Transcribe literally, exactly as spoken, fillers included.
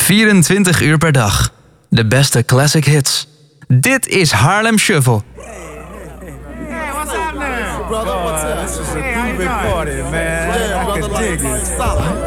vierentwintig uur per dag. De beste classic hits. Dit is Haarlem Shuffle. Hey, what's up now? Brother, what's up? This is a groovy party, man. I can dig it.